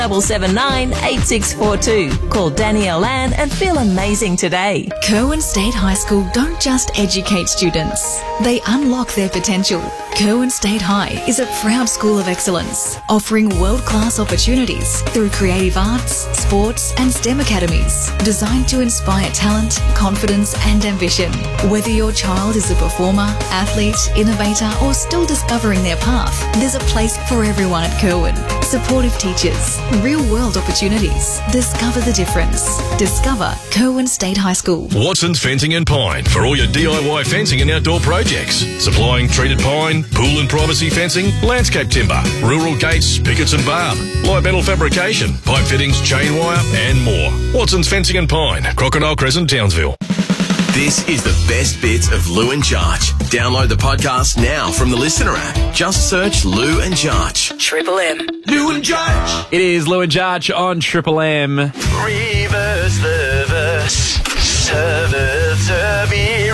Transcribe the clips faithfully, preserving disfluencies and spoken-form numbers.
Double seven nine eight six four two. Call Danielle Ann and feel amazing today. Kerwin State High School don't just educate students, they unlock their potential. Kerwin State High is a proud school of excellence, offering world-class opportunities through creative arts, sports and STEM academies, designed to inspire talent, confidence and ambition. Whether your child is a performer, athlete, innovator or still discovering their path, there's a place for everyone at Kerwin. Supportive teachers, real-world opportunities. Discover the difference. Discover Kerwin State High School. Watson's Fencing and Pine for all your D I Y fencing and outdoor projects. Supplying treated pine, pool and privacy fencing, landscape timber, rural gates, pickets and barb, light metal fabrication, pipe fittings, chain wire and more. Watson's Fencing and Pine, Crocodile Crescent, Townsville. This is the best bits of Lou and Jarch. Download the podcast now from the Listener app. Just search Lou and Jarch. Triple M. Lou and Jarch. It is Lou and Jarch on Triple M. Reverse the verse. Server, servir.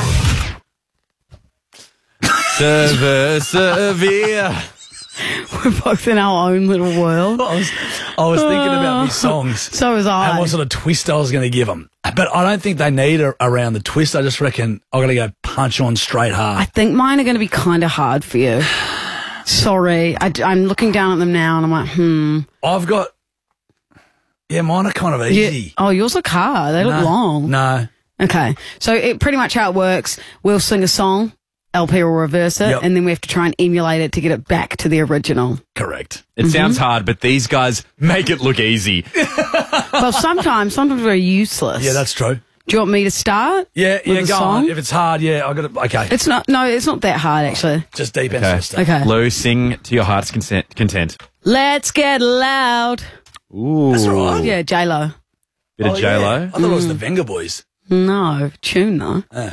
Server, severe. We're both in our own little world. I was, I was thinking about these songs. So was I. And what sort of twist I was going to give them. But I don't think they need a, around the twist. I just reckon I've got to go punch on straight hard. I think mine are going to be kind of hard for you. Sorry. I, I'm looking down at them now and I'm like, hmm. I've got... Yeah, mine are kind of easy. Yeah. Oh, yours look hard. They no, look long. No. Okay. So it pretty much how it works, we'll sing a song, L P will reverse it, yep. and then we have to try and emulate it to get it back to the original. Correct. It mm-hmm. sounds hard, but these guys make it look easy. Well, sometimes, sometimes we're useless. Yeah, that's true. Do you want me to start? Yeah, yeah, with go song? on. If it's hard, yeah, I got to... Okay. It's not, no, it's not that hard, actually. Just deep Okay. into stuff. Okay. Lou, sing to your heart's consent, content. Let's get loud. Ooh. That's right. Yeah, J-Lo. Bit Oh, of J-Lo. yeah. I thought it was the Venga Boys. No, tune though. Uh.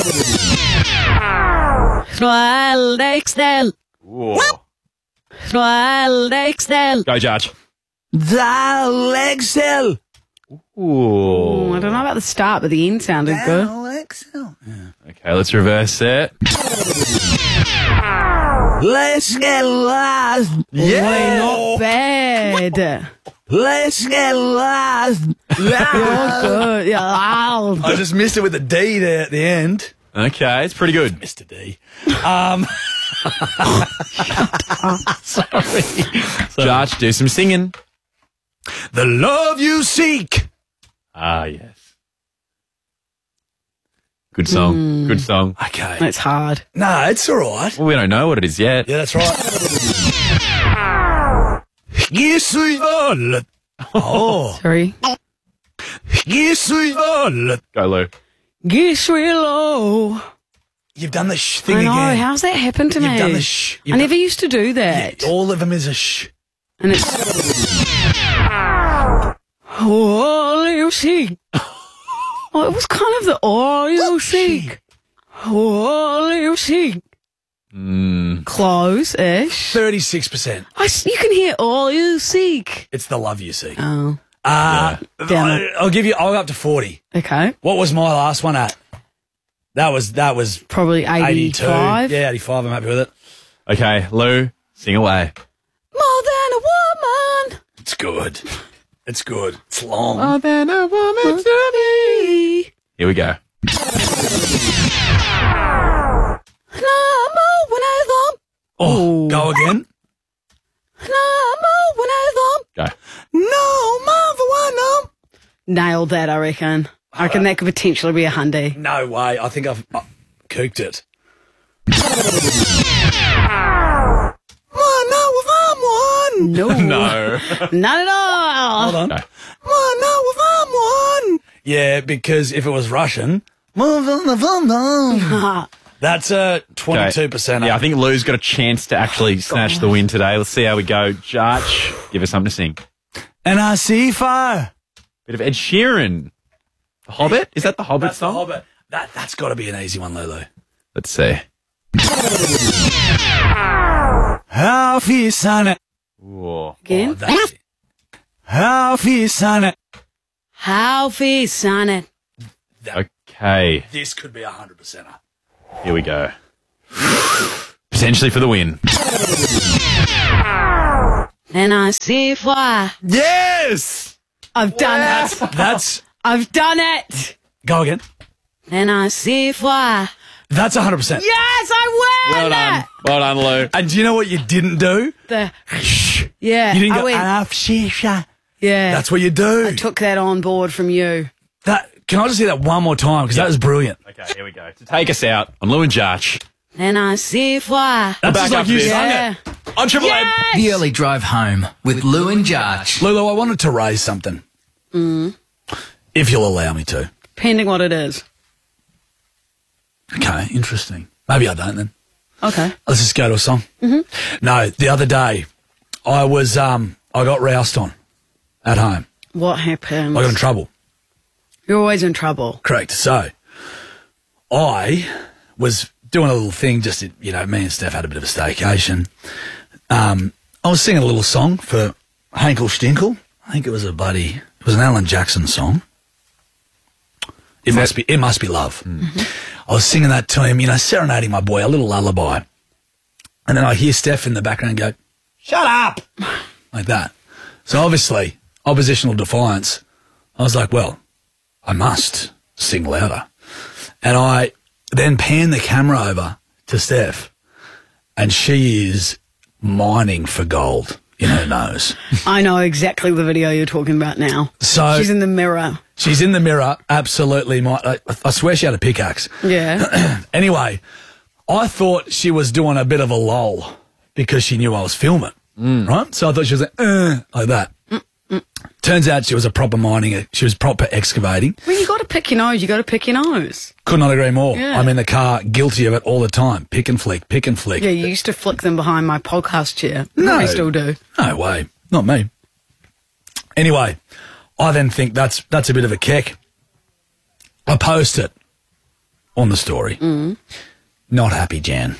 Wild Excel. Ooh. Wild Excel. Go, Jarch. Dial Excel. Ooh. I don't know about the start, but the end sounded good. Dial Excel. Yeah. Okay, let's reverse it. Let's get lost. Yeah. Not bad. Let's get lost. You're good. Yeah, loud. I just missed it with the D there at the end. Okay, it's pretty good. Mister D. Um, sorry. Jarch, do some singing. The love you seek. Ah, yes. Good song. Mm. Good song. Okay. It's hard. No, it's all right. Well, we don't know what it is yet. Yeah, that's right. Yes, we all. Oh. Sorry. Yes, we all. Go, Lou. Guess we're low. You've done the sh thing I know. again. How's that happened to You've me? done the sh. I You've never done, used to do that. yeah, all of them is a sh. And it's... All you seek. Oh, it was kind of the all you seek. All you seek. Mm. Close-ish. thirty-six percent. I s you can hear all you seek. It's the love you seek. Oh, Uh, Damn I, it. I'll give you, I'll go up to forty. okay. What was my last one at? That was, that was Probably eighty-two. eighty-five. Yeah, eighty-five. I'm happy with it. Okay, Lou, sing away. More than a woman. It's good. It's good. It's long. More than a woman to me. Here we go. Oh, go again. Go. No, mother, one, no. Nailed that, I reckon. I reckon that could potentially be a Hyundai. No way. I think I've uh, cooked it. No. No. Not at all. Hold on. No. Yeah, because if it was Russian, that's uh, twenty-two percent. Yeah, I think Lou's got a chance to actually snatch the win today. Let's see how we go. Jarch, give us something to sing. And I see fire. Bit of Ed Sheeran. The Hobbit? Is that the Hobbit That's song? the Hobbit. That, that's got to be an easy one, Lulu. Let's see. How fierce on it. Ooh. Again? Oh, that's it. How fierce on it. How fierce on it. Okay, This could be a hundred percent. here we go. Potentially for the win. And I see why. Yes! I've done it. That's I've done it. go again. And I see why. That's one hundred percent. Yes, I win. Well done. Well done, Lou. And do you know what you didn't do? The yeah, You didn't I go, went, ah, shisha. yeah. That's what you do. I took that on board from you. That Can I just hear that one more time? Because that was brilliant. Okay, here we go. To take us out on Lou and Jarch. And I see why. That's Back just like up you this. sung Yeah. it. On Triple M. Yes! The early drive home with Lou and Jarch. Lulu, I wanted to raise something. Mm. If you'll allow me to. Depending what it is. Okay, interesting. Maybe I don't then. Okay. Let's just go to a song. Mm-hmm. No, the other day, I was, um, I got roused on at home. What happened? I got in trouble. You're always in trouble. Correct. So, I was doing a little thing, just, you know, me and Steph had a bit of a staycation. Um, I was singing a little song for Hankel Stinkel. I think it was a bloody, it was an Alan Jackson song. It must be, it must be love. Mm-hmm. I was singing that to him, you know, serenading my boy, a little lullaby. And then I hear Steph in the background go, shut up, like that. So obviously, oppositional defiance. I was like, well, I must sing louder. And I then pan the camera over to Steph, and she is mining for gold in her nose. I know exactly the video you're talking about now. So She's in the mirror. she's in the mirror, absolutely. My, I, I swear she had a pickaxe. Yeah. Anyway, I thought she was doing a bit of a lull because she knew I was filming, right? So I thought she was like, uh, like that. Mm-mm. Turns out she was a proper mining, she was proper excavating. Well, you got to pick your nose. You got to pick your nose. Could not agree more. Yeah. I'm in the car, guilty of it all the time. Pick and flick, pick and flick. Yeah, you used to flick them behind my podcast chair. No. I still do. No way. Not me. Anyway, I then think that's that's a bit of a kick. I post it on the story. Mm. Not happy, Jan.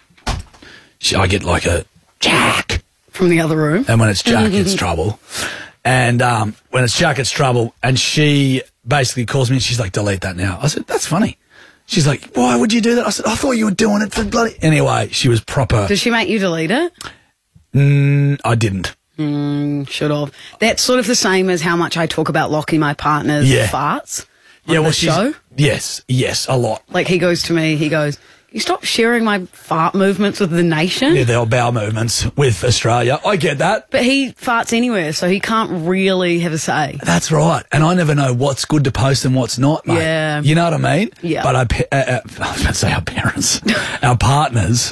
She, I get like a Jack. From the other room. And when it's Jack, it's trouble. And um, when it's Jack, it's trouble. And she basically calls me and she's like, delete that now. I said, that's funny. She's like, why would you do that? I said, I thought you were doing it for bloody... Anyway, she was proper... Did she make you delete it? Mm, I didn't. Mm, should have. That's sort of the same as how much I talk about Lockie, my partner's Yeah. farts on Yeah, well, the she's- show. Yes, yes, a lot. Like, he goes to me, he goes, you stop sharing my fart movements with the nation? Yeah, the old bowel movements with Australia. I get that. But he farts anywhere, so he can't really have a say. That's right. And I never know what's good to post and what's not, mate. Yeah. You know what I mean? Yeah. But our, pa- uh, uh, I was about to say our parents, our partners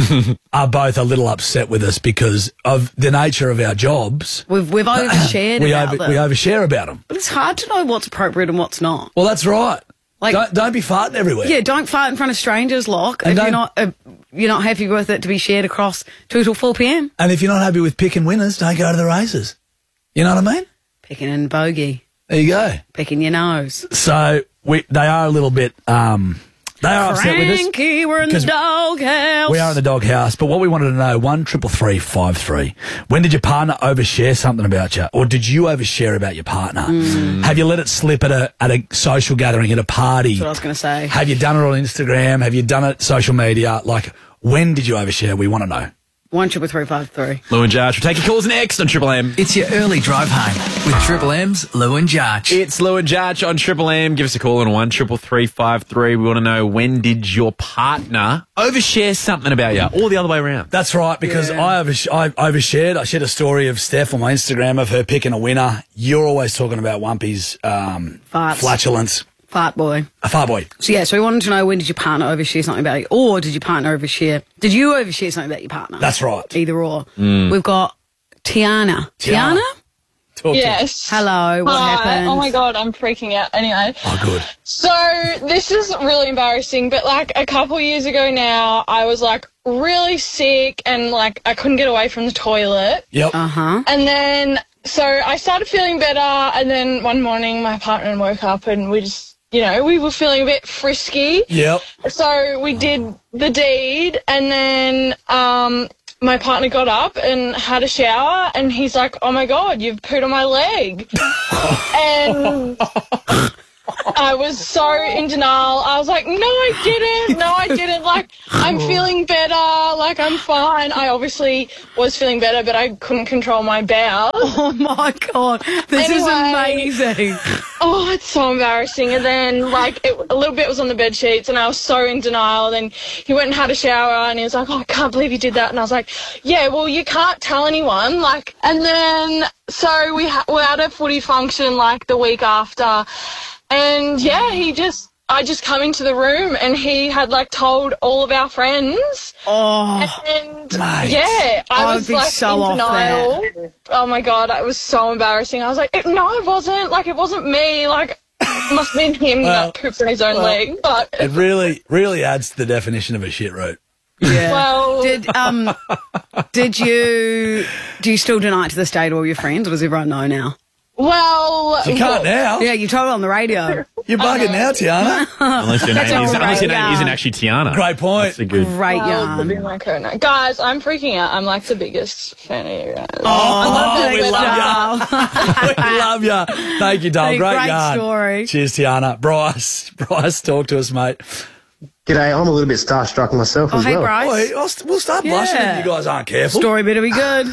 are both a little upset with us because of the nature of our jobs. We've, we've overshared we, about over, them. we overshare about them. But it's hard to know what's appropriate and what's not. Well, that's right. Like- don't, don't be farting everywhere. Yeah, don't fart in front of strangers, Lock. And If you're don't- not uh, you're not happy with it to be shared across two till four p.m. And if you're not happy with picking winners, don't go to the races. You know what I mean? Picking in bogey, There you go. picking your nose. So we, they are a little bit, um, they are upset with us. Frankie, we're in the because doghouse. We are in the doghouse, but what we wanted to know, one triple three five three. When did your partner overshare something about you? Or did you overshare about your partner? Mm. Have you let it slip at a at a social gathering, at a party? That's what I was going to say. Have you done it on Instagram? Have you done it social media? Like, when did you overshare? We want to know. One triple three five three. Lou and Jarch. We'll take your calls next on Triple M. It's your early drive home with Triple M's Lou and Jarch. It's Lou and Jarch on Triple M. Give us a call on one triple three five three. We want to know, when did your partner overshare something about you, or the other way around? That's right, because Yeah. I, oversh- I overshared. I shared a story of Steph on my Instagram of her picking a winner. You're always talking about Wumpy's um, Farts. flatulence. Fart boy. A far boy. So yeah, so we wanted to know, when did your partner overshare something about you, or did your partner overshare? Did you overshare something about your partner? That's right. Either or. We've got Tiana. Tiana. Tiana? Talk to- Yes. Hello. What Hi. happened? Oh my god, I'm freaking out. Anyway, Oh, good. so this is really embarrassing, but like a couple years ago now, I was like really sick and like I couldn't get away from the toilet. Yep. Uh huh. And then, so I started feeling better, and then one morning my partner woke up and we just, you know, we were feeling a bit frisky. Yep. So we did the deed, and then um, my partner got up and had a shower, and he's like, oh my God, you've pooed on my leg. And I I was so in denial. I was like, no, I didn't. No, I didn't. Like, I'm feeling better. Like, I'm fine. I obviously was feeling better, but I couldn't control my bowels. Oh, my God. This Anyway. is amazing. Oh, it's so embarrassing. And then, like, it, a little bit was on the bed sheets, and I was so in denial. Then he went and had a shower, and he was like, oh, I can't believe you did that. And I was like, yeah, well, you can't tell anyone. Like, and then, so we ha- were at a footy function, like, the week after. And, yeah, he just, I just come into the room, and he had, like, told all of our friends. Oh, And, Mate. yeah, I I would was, be like, so in off denial. Oh, my God, it was so embarrassing. I was like, it, no, it wasn't. Like, it wasn't me. Like, it must have been him Well, that pooped on his own well, leg. But, It really, really adds to the definition of a shit route. yeah. well, Did um, did you do you still deny it to this day to all your friends, or does everyone know now? well. You can't now. Yeah, you told it on the radio. You're bugging now, Tiana. Unless your name, all is, right, unless your name yeah. isn't actually Tiana. Great point. That's a good. Great Well, to be yarn. my co-night. Guys, I'm freaking out. I'm like the biggest fan of you guys. Oh, we Thanks, love Bella. you. We love you. Thank you, Dale. Hey, Great, great yarn. story. Cheers, Tiana. Bryce, Bryce, talk to us, mate. G'day, I'm a little bit starstruck myself Oh, as hey, well. Bryce. Boy, I'll st- we'll start Yeah. blushing if you guys aren't careful. Story better be good.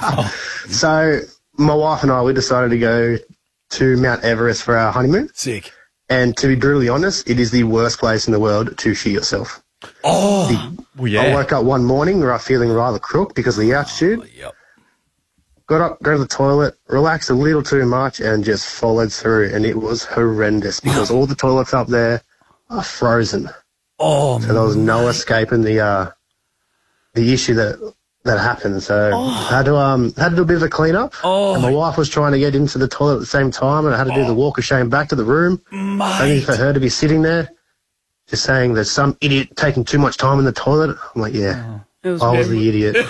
So, my wife and I, we decided to go to Mount Everest for our honeymoon. Sick. And to be brutally honest, it is the worst place in the world to shit yourself. Oh, well, I yeah. woke up one morning where I was feeling rather crook because of the altitude. Yep. Got up, go to the toilet, relaxed a little too much, and just followed through. And it was horrendous because all the toilets up there are frozen. Oh, So there was no escaping the uh, the issue that that happened. So I had to um had to do a bit of a clean up. Oh. And my wife was trying to get into the toilet at the same time, and I had to do the walk of shame back to the room, only mate. for her to be sitting there, just saying there's some idiot taking too much time in the toilet. I'm like, yeah, It was I was very- the idiot.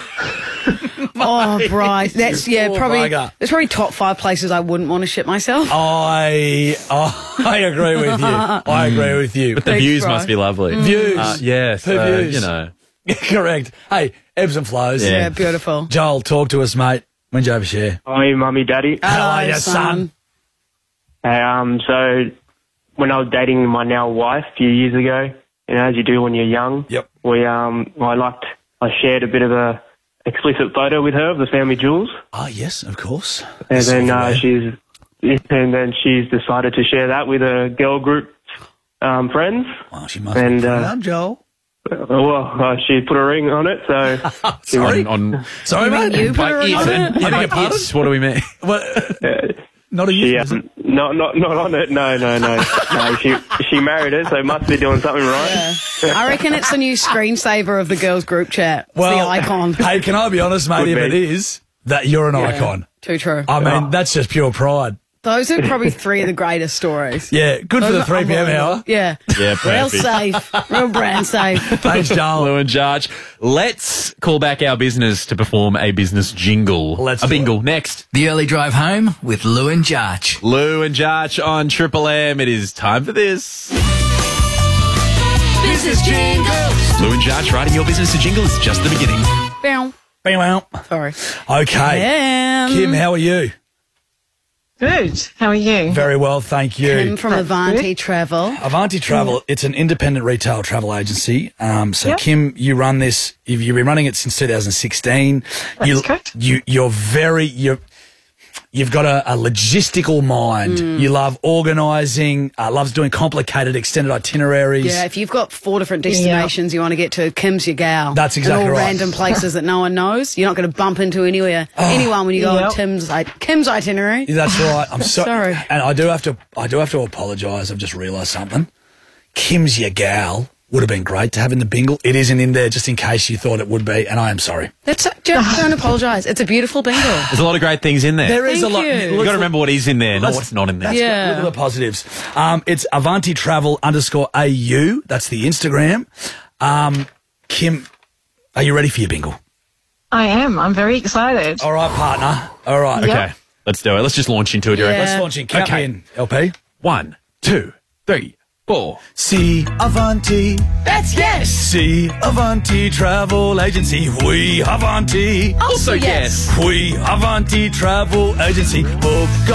Oh, Bryce. That's, yeah, Poor probably, bugger. that's probably top five places I wouldn't want to shit myself. I, oh, I agree with you. I agree with you. But the Thanks, views Bryce. must be lovely. Views. Uh, yes. Who uh, views? You know. Correct. Hey, ebbs and flows. Yeah. Yeah, beautiful. Joel, talk to us, mate. When'd you overshare? Hi, mummy, daddy. How are Hello, you, son? Hey, um, so when I was dating my now wife a few years ago, you know, as you do when you're young, Yep. we um, I liked, I shared a bit of a explicit photo with her of the family jewels, Ah, yes, of course. and then Software. uh, she's, and then she's decided to share that with a girl group um, friends. Well, she must and, be uh, proud, Joel. Uh, well, uh, she put a ring on it, so Sorry. On, on Sorry, You mean mate. you put by her it, on then. it? I beg By your pardon? it, what do we mean? What? uh, Not a she you. um, not not not on it. No, no, no, no. She she married it, so must be doing something right. I reckon it's the new screensaver of the girls' group chat. It's Well, the icon. Hey, can I be honest, mate? Could If be. it is, that you're an icon. Too true. I mean, that's just pure pride. Those are probably three of the greatest stories. Yeah, good for Those the are three p.m. unbelievable. hour. Yeah. Yeah, Real perfect. safe. Real brand safe. Thanks, Joel. Lou and Jarch. Let's call back our business to perform a business jingle. Let's a do bingle. Next. The early drive home with Lou and Jarch. Lou and Jarch on Triple M. It is time for this. Business Jingles. Lou and Jarch writing your business a jingle is just the beginning. Bow. Bam, bam. Sorry. Okay. Um, Kim, how are you? Good. How are you? Very well, thank you. Kim from Avanti Travel. Avanti Travel, it's an independent retail travel agency. Um, so, Yep. Kim, you run this, you've, you've been running it since two thousand sixteen. That's you, correct. You, you're very, you're, you've got a, a logistical mind. Mm. You love organising, uh, loves doing complicated extended itineraries. Yeah, if you've got four different destinations you want to get to, Kim's your gal. That's exactly and all right. random places that no one knows. You're not going to bump into anywhere, anyone when you go on Yep. Tim's, like, Kim's itinerary. That's right. I'm so, Sorry. And I do have to, I do have to apologise. I've just realised something. Kim's your gal would have been great to have in the bingle. It isn't in there just in case you thought it would be, and I am sorry. That's Jeff, don't apologise. It's a beautiful bingo. There's a lot of great things in there. There is Thank a lot. you. You've got to remember what is in there, not Let's- what's not in there. That's Yeah. Look at the positives. Um, it's Avanti Travel underscore A U. That's the Instagram. Um, Kim, are you ready for your bingle? I am. I'm very excited. All right, partner. All right. Okay, Yep. let's do it. Let's just launch into it. you reckon? Yeah. Let's launch in. Count Okay. me in, L P. One, two, three, four. See Avanti. That's yes. See Avanti Travel Agency. We Avanti. Also, yes. We Avanti Travel Agency. Book